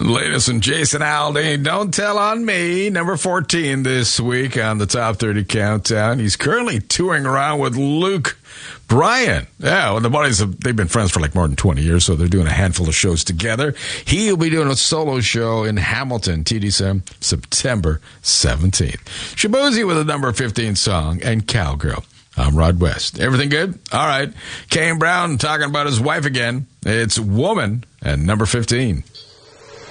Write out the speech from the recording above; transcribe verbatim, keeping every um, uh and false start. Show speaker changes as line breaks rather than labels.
Latest from Jason Aldean, Don't Tell on Me, number fourteen this week on the Top thirty Countdown. He's currently touring around with Luke Bryan. Yeah, well, the buddies, have, they've been friends for like more than twenty years, so they're doing a handful of shows together. He'll be doing a solo show in Hamilton, T D C, September seventeenth. Shaboozey with a number fifteen song, and Cowgirl. I'm Rod West. Everything good? All right. Kane Brown talking about his wife again. It's Woman, and number fifteen.